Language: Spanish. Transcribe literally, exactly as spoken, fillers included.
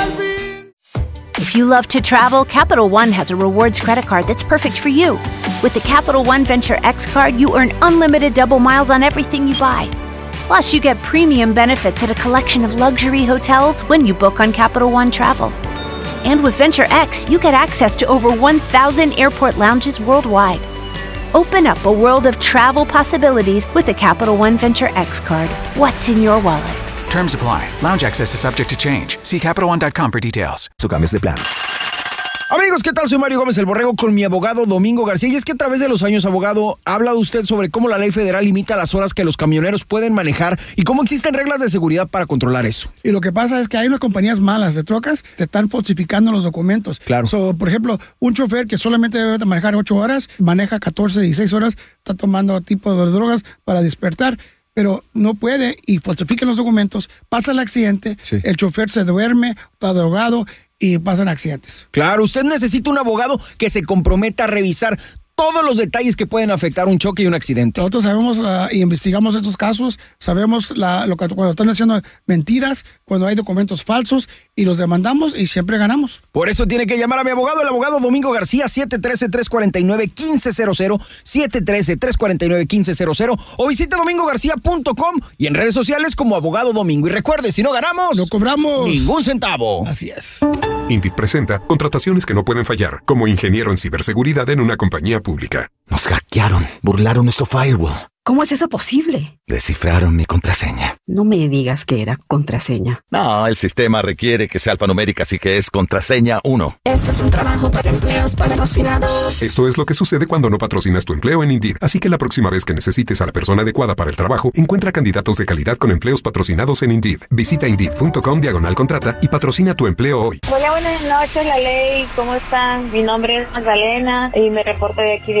hasta el fin. If you love to travel, Capital One has a rewards credit card that's perfect for you. With the Capital One Venture X card, you earn unlimited double miles on everything you buy. Plus, you get premium benefits at a collection of luxury hotels when you book on Capital One Travel. And with Venture X, you get access to over one thousand airport lounges worldwide. Open up a world of travel possibilities with the Capital One Venture X card. What's in your wallet? Terms apply. Lounge access is subject to change. See Capital One dot com for details. Su cambios de plan. Amigos, ¿qué tal? Soy Mario Gómez el Borrego con mi abogado Domingo García. Y es que a través de los años, abogado, ha hablado usted sobre cómo la ley federal limita las horas que los camioneros pueden manejar y cómo existen reglas de seguridad para controlar eso. Y lo que pasa es que hay unas compañías malas de trocas que están falsificando los documentos. Claro. So, por ejemplo, un chofer que solamente debe manejar ocho horas, maneja catorce, dieciséis horas, está tomando tipo de drogas para despertar, pero no puede y falsifican los documentos, pasa el accidente, sí. El chofer se duerme, está drogado y pasan accidentes. Claro, usted necesita un abogado que se comprometa a revisar todos los detalles que pueden afectar un choque y un accidente. Nosotros sabemos uh, y investigamos estos casos, sabemos la, lo que, cuando están haciendo mentiras, cuando hay documentos falsos y los demandamos y siempre ganamos. Por eso tiene que llamar a mi abogado, el abogado Domingo García, siete uno tres, tres cuatro nueve, uno cinco cero cero, siete uno tres, tres cuatro nueve, uno cinco cero cero o visite domingo garcía punto com y en redes sociales como Abogado Domingo. Y recuerde, si no ganamos, no cobramos ningún centavo. Así es. Indeed presenta contrataciones que no pueden fallar como ingeniero en ciberseguridad en una compañía pública. Nos hackearon, burlaron nuestro firewall. ¿Cómo es eso posible? Descifraron mi contraseña. No me digas que era contraseña. No, el sistema requiere que sea alfanumérica, así que es contraseña uno. Esto es un trabajo para empleos patrocinados. Esto es lo que sucede cuando no patrocinas tu empleo en Indeed. Así que la próxima vez que necesites a la persona adecuada para el trabajo, encuentra candidatos de calidad con empleos patrocinados en Indeed. Visita Indeed punto com diagonal contrata y patrocina tu empleo hoy. Hola, buenas noches, La Ley. ¿Cómo están? Mi nombre es Magdalena y me reporto de aquí de